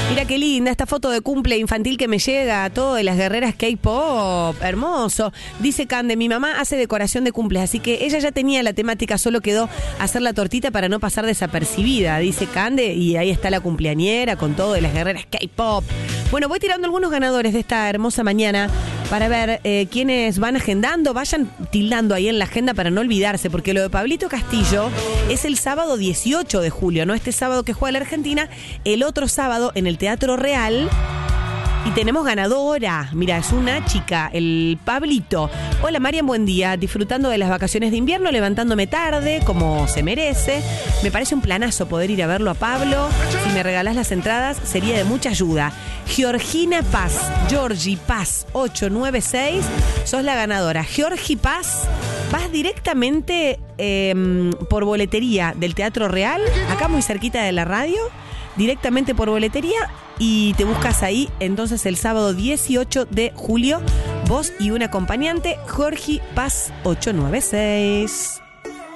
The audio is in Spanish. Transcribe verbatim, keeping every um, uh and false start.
Mira qué linda esta foto de cumple infantil que me llega a todo de las guerreras K-pop. Hermoso. Dice Cande, mi mamá hace decoración de cumples, así que ella ya tenía la temática, solo quedó hacer la tortita para no pasar desapercibida, dice Cande, y ahí está la cumpleañera con todo de las guerreras K-pop. Bueno, voy tirando algunos ganadores de esta hermosa mañana para ver eh, quiénes van agendando. Vayan tildando ahí en la agenda para no olvidarse, porque lo de Pablito Castillo es el sábado dieciocho de julio, no este sábado que juega la Argentina, el otro sábado en el Teatro Real. Y tenemos ganadora. Mira, es una chica, el Pablito. Hola, Marian, buen día. Disfrutando de las vacaciones de invierno, levantándome tarde, como se merece. Me parece un planazo poder ir a verlo a Pablo. Si me regalás las entradas, sería de mucha ayuda. Georgina Paz, Georgie Paz, ocho nueve seis. Sos la ganadora. Georgie Paz, vas directamente eh, por boletería del Teatro Real, acá muy cerquita de la radio. Directamente por boletería y te buscas ahí entonces el sábado dieciocho de julio, vos y un acompañante, Jorge Paz ocho nueve seis.